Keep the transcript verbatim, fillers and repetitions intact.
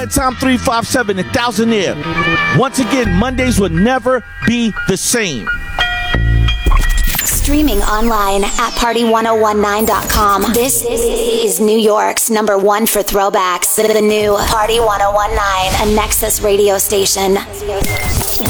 Tom three five seven in Thousand Air. Once again, Mondays will never be the same. Streaming online at party one oh one nine dot com. This is New York's number one for throwbacks. The new Party one oh one nine, a Nexus radio station.